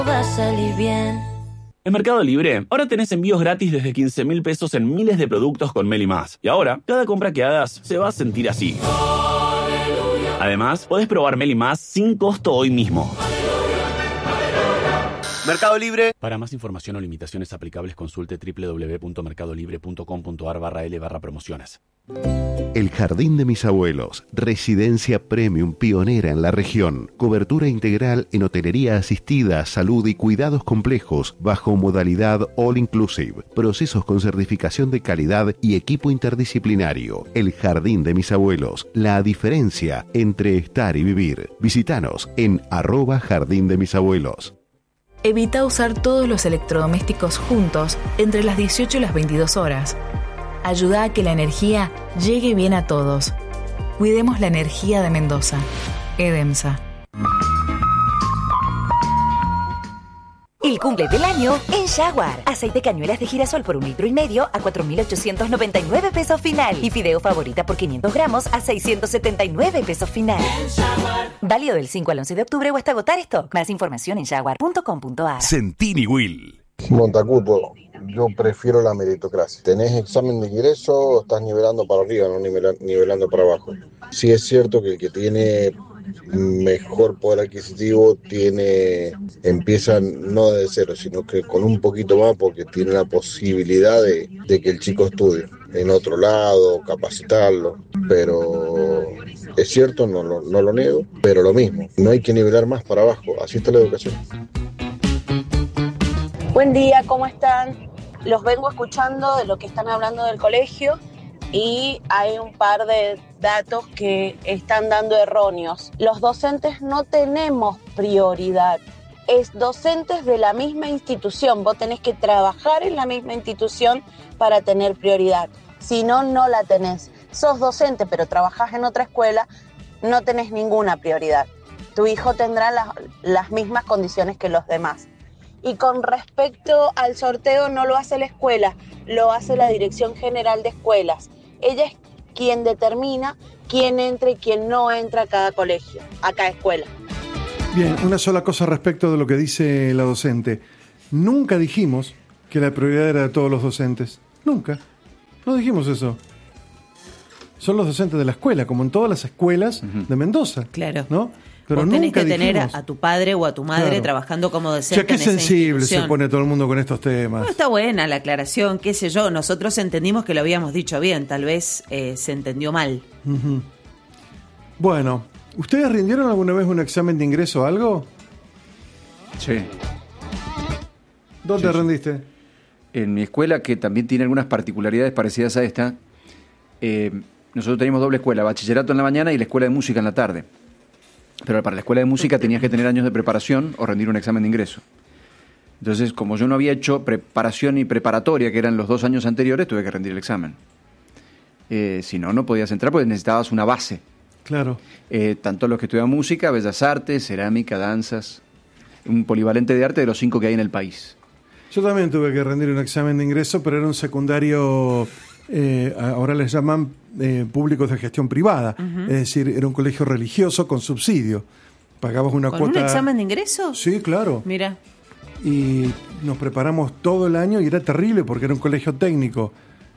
Va a salir bien. En Mercado Libre, ahora tenés envíos gratis desde 15.000 pesos en miles de productos con Meli+. Y ahora, cada compra que hagas se va a sentir así. Además, podés probar Meli+ sin costo hoy mismo. Mercado Libre. Para más información o limitaciones aplicables, consulte www.mercadolibre.com.ar/L/promociones. El Jardín de mis abuelos, residencia premium pionera en la región, cobertura integral en hotelería asistida, salud y cuidados complejos bajo modalidad all inclusive, procesos con certificación de calidad y equipo interdisciplinario. El Jardín de mis abuelos, la diferencia entre estar y vivir. Visítanos en @Jardín de mis abuelos. Evita usar todos los electrodomésticos juntos entre las 18 y las 22 horas. Ayuda a que la energía llegue bien a todos. Cuidemos la energía de Mendoza. EDEMSA. El cumple del año en Jaguar. Aceite cañuelas de girasol por 1,5 litros a 4.899 pesos final. Y fideo favorita por 500 gramos a 679 pesos final. Válido del 5 al 11 de octubre o hasta agotar stock. Más información en jaguar.com.ar. Centini Will. Montacuto, yo prefiero la meritocracia. Tenés examen de ingreso, estás nivelando para arriba, no nivelando para abajo. Sí es cierto que el que tiene mejor poder adquisitivo empieza no desde cero, sino que con un poquito más, porque tiene la posibilidad de que el chico estudie en otro lado, capacitarlo. Pero es cierto, no lo niego, pero lo mismo, no hay que nivelar más para abajo, así está la educación. Buen día, ¿cómo están? Los vengo escuchando de lo que están hablando del colegio y hay un par de datos que están dando erróneos. Los docentes no tenemos prioridad. Es docentes de la misma institución. Vos tenés que trabajar en la misma institución para tener prioridad. Si no, no la tenés. Sos docente, pero trabajás en otra escuela, no tenés ninguna prioridad. Tu hijo tendrá las mismas condiciones que los demás. Y con respecto al sorteo, no lo hace la escuela, lo hace la Dirección General de Escuelas. Ella es quien determina quién entra y quién no entra a cada colegio, a cada escuela. Bien, una sola cosa respecto de lo que dice la docente. Nunca dijimos que la prioridad era de todos los docentes. Nunca. No dijimos eso. Son los docentes de la escuela, como en todas las escuelas de Mendoza. Claro. ¿No? Pero vos tenés que dijimos, tener a tu padre o a tu madre trabajando como docente. Ya qué sensible se pone todo el mundo con estos temas. No, está buena la aclaración, qué sé yo. Nosotros entendimos que lo habíamos dicho bien, tal vez se entendió mal. Uh-huh. Bueno, ¿ustedes rindieron alguna vez un examen de ingreso o algo? Sí. ¿Dónde rendiste? En mi escuela, que también tiene algunas particularidades parecidas a esta. Nosotros teníamos doble escuela, bachillerato en la mañana y la escuela de música en la tarde. Pero para la escuela de música tenías que tener años de preparación o rendir un examen de ingreso. Entonces, como yo no había hecho preparación y preparatoria, que eran los 2 años anteriores, tuve que rendir el examen. Si no, no podías entrar porque necesitabas una base. Claro. Tanto los que estudian música, bellas artes, cerámica, danzas, un polivalente de arte de los 5 que hay en el país. Yo también tuve que rendir un examen de ingreso, pero era un secundario, ahora les llaman públicos de gestión privada. Uh-huh. Es decir, era un colegio religioso con subsidio. Pagabas una cuota. ¿Con un examen de ingreso? Sí, claro. Mira. Y nos preparamos todo el año y era terrible porque era un colegio técnico.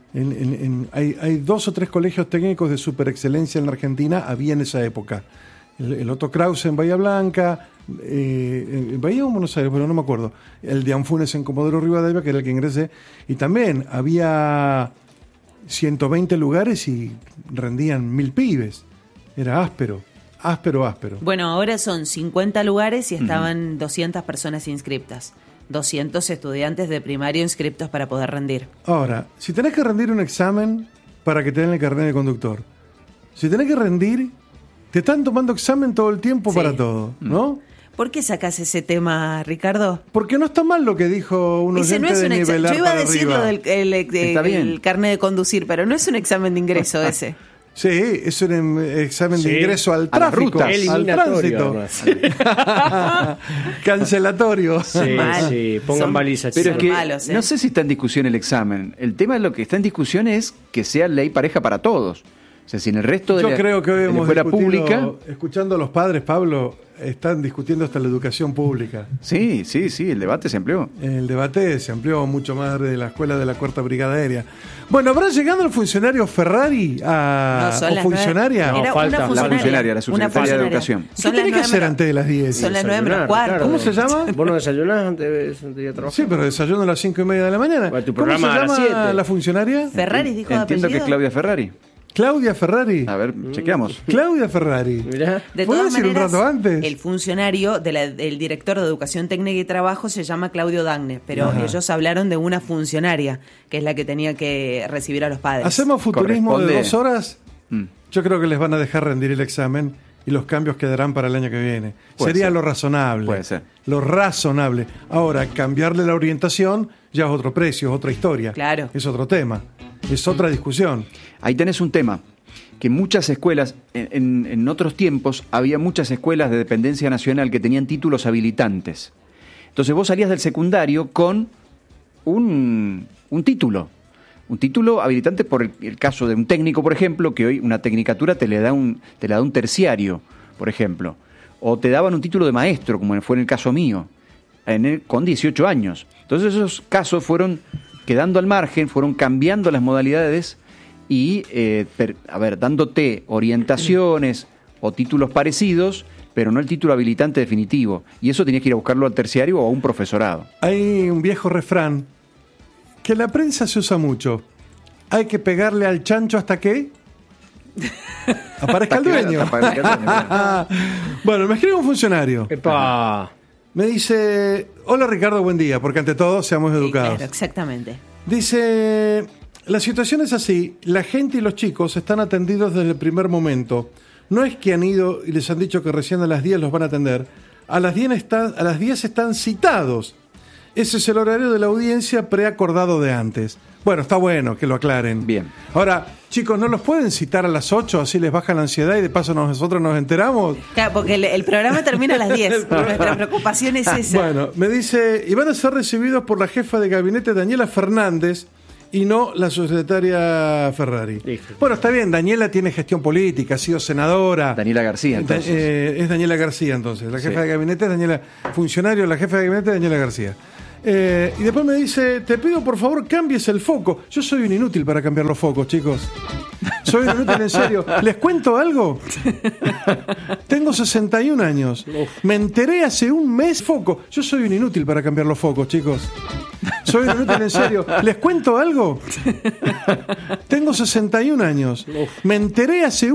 Hay 2 o 3 colegios técnicos de super excelencia en la Argentina, había en esa época. El Otto Krause en Bahía Blanca, en Bahía o en Buenos Aires, pero no me acuerdo. El de Anfunes en Comodoro Rivadavia, que era el que ingresé. Y también había 120 lugares y rendían 1.000 pibes. Era áspero. Bueno, ahora son 50 lugares y estaban 200 personas inscriptas. 200 estudiantes de primario inscriptos para poder rendir. Ahora, si tenés que rendir un examen para que te den el carnet de conductor, si tenés que rendir, te están tomando examen todo el tiempo para todo, ¿no? ¿Por qué sacás ese tema, Ricardo? Porque no está mal lo que dijo un oyente de nivelar. Yo iba a para decir arriba. lo del el carnet de conducir, pero no es un examen de ingreso ese. Sí, es un examen de ingreso al tráfico, al tránsito. Cancelatorio. Sí, pongan balizas. Pero es que malos, no sé si está en discusión el examen. El tema de lo que está en discusión es que sea ley pareja para todos. O sea, si en el resto de Yo la, creo que hoy de la hemos escuela discutido, pública... escuchando a los padres, Pablo, están discutiendo hasta la educación pública. Sí, el debate se amplió. El debate se amplió mucho más de la escuela de la Cuarta Brigada Aérea. Bueno, ¿habrá llegado el funcionario Ferrari o funcionaria? No, falta. La funcionaria, la subsecretaria de Educación. ¿Qué tiene que hacer antes de las 10? Son las 9 menos cuarto. Claro. ¿Cómo se llama? ¿Vos no desayunás antes de ir a trabajar? Sí, pero desayuno a las 5:30 de la mañana. Bueno, tu ¿Cómo se programa a las llama 7. la funcionaria? Ferrari dijo de Entiendo que es apellido. Claudia Ferrari. Claudia Ferrari. A ver, chequeamos. Claudia Ferrari. Mirá. De ¿Puedo todas decir un maneras, rato antes? el funcionario, el director de Educación Técnica y Trabajo se llama Claudio Dagne, pero ellos hablaron de una funcionaria, que es la que tenía que recibir a los padres. ¿Hacemos futurismo de Corresponde- 2 horas? Mm. Yo creo que les van a dejar rendir el examen y los cambios quedarán para el año que viene. Puede Sería ser. lo razonable. Puede ser. Lo razonable. Ahora, cambiarle la orientación ya es otro precio, es otra historia. Claro. Es otro tema. Es otra discusión. Ahí tenés un tema, que muchas escuelas, en otros tiempos, había muchas escuelas de dependencia nacional que tenían títulos habilitantes. Entonces vos salías del secundario con un título. Un título habilitante por el caso de un técnico, por ejemplo, que hoy una tecnicatura te la da un terciario, por ejemplo. O te daban un título de maestro, como fue en el caso mío, con 18 años. Entonces esos casos fueron quedando al margen, fueron cambiando las modalidades y, dándote orientaciones o títulos parecidos, pero no el título habilitante definitivo. Y eso tenías que ir a buscarlo al terciario o a un profesorado. Hay un viejo refrán que en la prensa se usa mucho. Hay que pegarle al chancho hasta que aparezca el dueño. Bueno, me escribe un funcionario. ¡Epa! Me dice: hola Ricardo, buen día, porque ante todo seamos Sí, educados. claro, exactamente. Dice: la situación es así, la gente y los chicos están atendidos desde el primer momento. No es que han ido y les han dicho que recién a las 10 los van a atender. A las 10 están citados. Ese es el horario de la audiencia preacordado de antes. Bueno, está bueno que lo aclaren. Bien. Ahora, chicos, ¿no los pueden citar a las 8? Así les baja la ansiedad y de paso nosotros nos enteramos. Claro, porque el programa termina a las 10. Nuestra preocupación es esa. Bueno, me dice: y van a ser recibidos por la jefa de gabinete Daniela Fernández y no la subsecretaria Ferrari. Listo. Bueno, está bien, Daniela tiene gestión política, ha sido senadora. Daniela García, entonces. Es Daniela García, entonces. La jefa Sí. de gabinete es Daniela, funcionario, la jefa de gabinete es Daniela García. Y después me dice: te pido por favor cambies el foco. Yo soy un inútil para cambiar los focos, chicos. Soy un inútil, en serio. ¿Les cuento algo? Tengo 61 años. Me enteré hace un mes foco. Yo soy un inútil para cambiar los focos, chicos. Soy un inútil, en serio. ¿Les cuento algo? Tengo 61 años. Me enteré hace